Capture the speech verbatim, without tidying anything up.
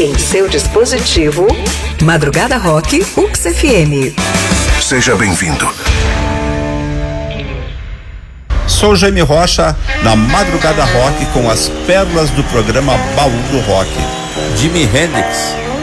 em seu dispositivo. Madrugada Rock U X F M. Seja bem-vindo. Sou Jaime Rocha, na Madrugada Rock, com as pérolas do programa Baú do Rock. Jimi Hendrix,